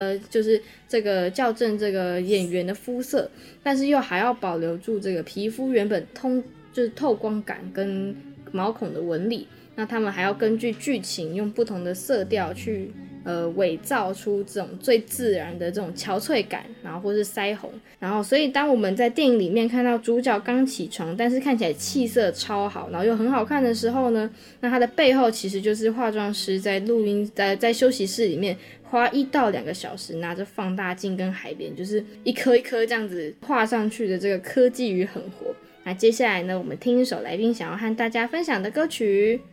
就是这个校正这个演员的肤色，但是又还要保留住这个皮肤原本就是透光感跟毛孔的纹理。那他们还要根据剧情用不同的色调去伪造出这种最自然的这种憔悴感，然后或是腮红。然后所以当我们在电影里面看到主角刚起床，但是看起来气色超好，然后又很好看的时候呢，那他的背后其实就是化妆师在录音在休息室里面花1到2个小时拿着放大镜跟海绵，就是一颗一颗这样子画上去的这个科技与狠活。那接下来呢，我们听一首来宾想要和大家分享的歌曲。